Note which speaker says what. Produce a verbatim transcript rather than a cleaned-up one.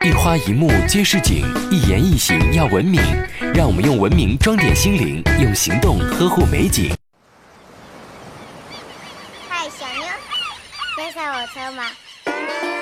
Speaker 1: 一花一木皆是景，一言一行要文明。让我们用文明装点心灵，用行动呵护美景。
Speaker 2: 嗨，小妞，要上我车吗？